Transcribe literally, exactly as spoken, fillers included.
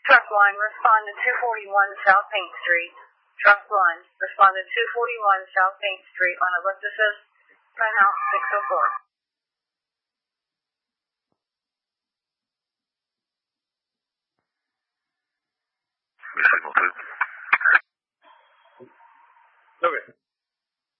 Truck line, respond to two forty-one South Main Street. Truck line, respond to two forty-one South Main Street on ellipsis, penthouse six oh four. Signal two.